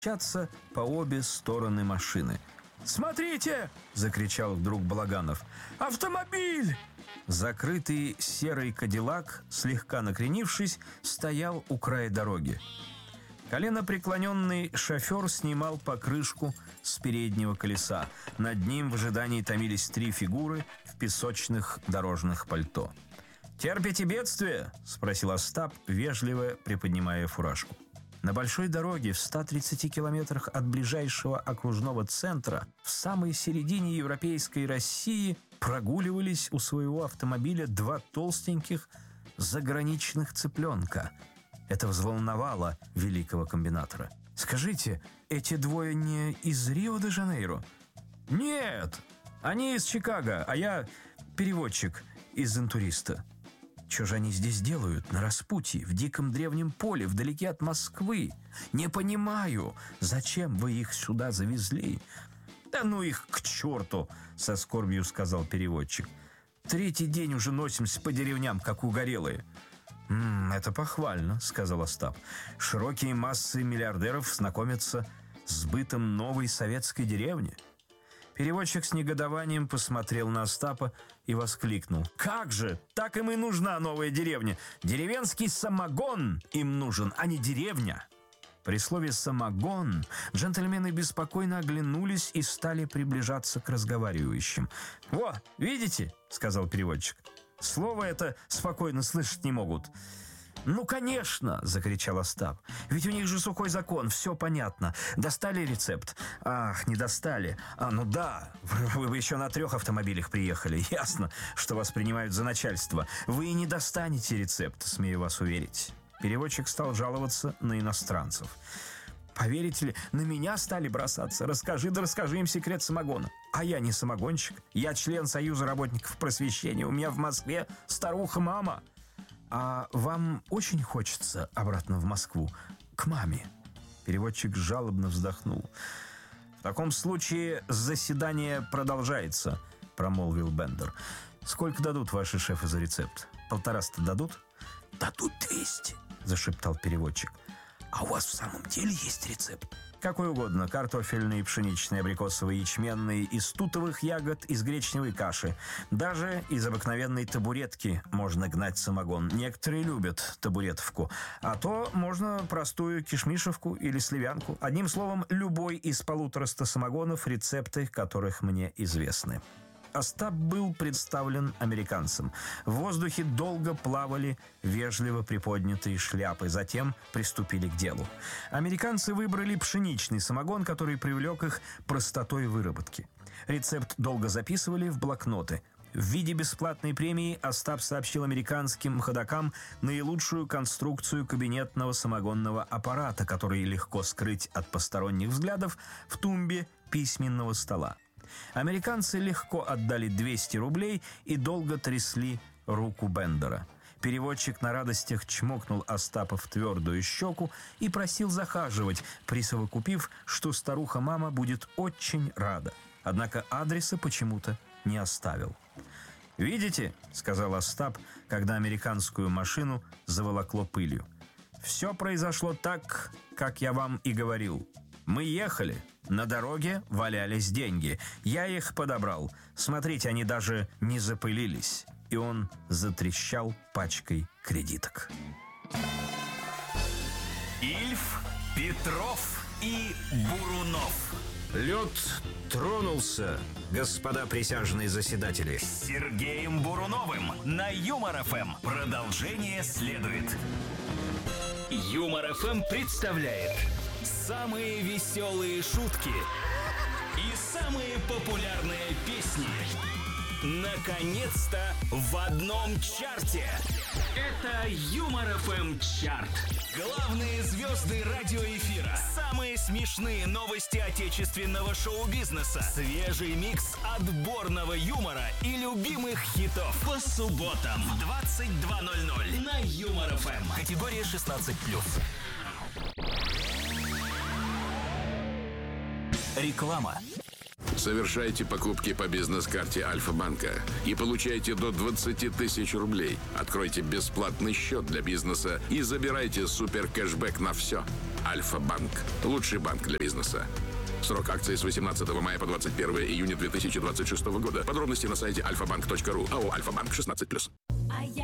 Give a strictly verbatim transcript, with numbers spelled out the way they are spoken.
мчаться по обе стороны машины. «Смотрите!» — закричал вдруг Балаганов. «Автомобиль!» Закрытый серый кадиллак, слегка накренившись, стоял у края дороги. Коленопреклоненный шофер снимал покрышку с переднего колеса. Над ним в ожидании томились три фигуры в песочных дорожных пальто. «Терпите бедствие?» — спросил Остап, вежливо приподнимая фуражку. На большой дороге в ста тридцати километрах от ближайшего окружного центра, в самой середине европейской России, прогуливались у своего автомобиля два толстеньких заграничных цыпленка. Это взволновало великого комбинатора. «Скажите, эти двое не из Рио-де-Жанейро?» «Нет, они из Чикаго, а я переводчик из «Интуриста». Что же они здесь делают, на распутье, в диком древнем поле, вдалеке от Москвы? Не понимаю, зачем вы их сюда завезли?» «Да ну их к черту!» — со скорбью сказал переводчик. «Третий день уже носимся по деревням, как угорелые». «М-м, это похвально», — сказал Остап. «Широкие массы миллиардеров знакомятся с бытом новой советской деревни». Переводчик с негодованием посмотрел на Остапа и воскликнул: «Как же! Так им и нужна новая деревня! Деревенский самогон им нужен, а не деревня!» При слове «самогон» джентльмены беспокойно оглянулись и стали приближаться к разговаривающим. «Во, видите?» — сказал переводчик. «Слово это спокойно слышать не могут». «Ну, конечно!» — закричал Остап. «Ведь у них же сухой закон, все понятно. Достали рецепт?» «Ах, не достали. А, ну да, вы бы еще на трех автомобилях приехали. Ясно, что вас принимают за начальство. Вы и не достанете рецепт, смею вас уверить». Переводчик стал жаловаться на иностранцев. «Поверите ли, на меня стали бросаться. Расскажи, да расскажи им секрет самогона. А я не самогонщик. Я член Союза работников просвещения. У меня в Москве старуха-мама». «А вам очень хочется обратно в Москву, к маме?» Переводчик жалобно вздохнул. «В таком случае заседание продолжается», — промолвил Бендер. «Сколько дадут ваши шефы за рецепт? Полтораста дадут?» «Дадут двести», — зашептал переводчик. «А у вас в самом деле есть рецепт?» «Какой угодно. Картофельный, пшеничный, абрикосовый, ячменный, из тутовых ягод, из гречневой каши. Даже из обыкновенной табуретки можно гнать самогон. Некоторые любят табуретовку. А то можно простую кишмишевку или сливянку. Одним словом, любой из полутораста самогонов, рецепты которых мне известны». Остап был представлен американцам. В воздухе долго плавали вежливо приподнятые шляпы, затем приступили к делу. Американцы выбрали пшеничный самогон, который привлек их простотой выработки. Рецепт долго записывали в блокноты. В виде бесплатной премии Остап сообщил американским ходокам наилучшую конструкцию кабинетного самогонного аппарата, который легко скрыть от посторонних взглядов в тумбе письменного стола. Американцы легко отдали двести рублей и долго трясли руку Бендера. Переводчик на радостях чмокнул Остапа в твердую щеку и просил захаживать, присовокупив, что старуха-мама будет очень рада. Однако адреса почему-то не оставил. «Видите?» — сказал Остап, когда американскую машину заволокло пылью. «Все произошло так, как я вам и говорил. Мы ехали. На дороге валялись деньги. Я их подобрал. Смотрите, они даже не запылились». И он затрещал пачкой кредиток. Ильф, Петров и Бурунов. Лед тронулся, господа присяжные заседатели. С Сергеем Буруновым на Юмор-ФМ. Продолжение следует. Юмор-ФМ представляет самые веселые шутки и самые популярные песни. Наконец-то в одном чарте. Это Юмор-ФМ чарт. Главные звезды радиоэфира. Самые смешные новости отечественного шоу-бизнеса. Свежий микс отборного юмора и любимых хитов. По субботам в двадцать два ноль ноль на Юмор-ФМ. Категория шестнадцать плюс. Реклама. Совершайте покупки по бизнес-карте Альфа-банка и получайте до двадцать тысяч рублей. Откройте бесплатный счет для бизнеса и забирайте супер кэшбэк на все. Альфа-банк. Лучший банк для бизнеса. Срок акции с восемнадцатого мая по двадцать первое июня две тысячи двадцать шестого года. Подробности на сайте альфа банк точка ру. АО «Альфа-банк» шестнадцать плюс.